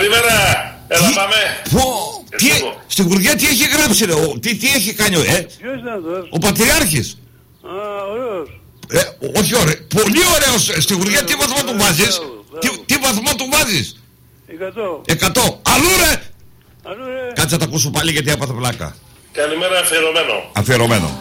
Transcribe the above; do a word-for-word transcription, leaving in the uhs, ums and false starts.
Καλημέρα. Έλα Τι- πάμε. Πω, τι, Εγώ. στην Κουργιά τι έχει γράψει ρε, ο- τι, τι έχει κάνει, ε, Ποιος είναι αυτός? ο Πατριάρχης. Α, ωραίος. Ε, όχι ωραίο, πολύ ωραίος. Στην Κουργιά τι βαθμό του βάζεις, τι, τι βαθμό του βάζεις, Εκατό. εκατό. Αλλού ρε, Αλλού ρε. κάτσε να τα ακούσω πάλι γιατί έπαθα πλάκα. Καλημέρα αφιερωμένο. Αφιερωμένο.